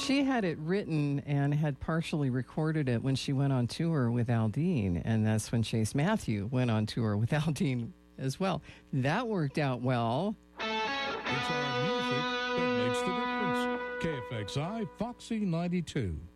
She had it written and had partially recorded it when she went on tour with Aldean, and that's when Chase Matthew went on tour with Aldean as well. That worked out well. It's our music that makes the difference. KFXI Foxy 92.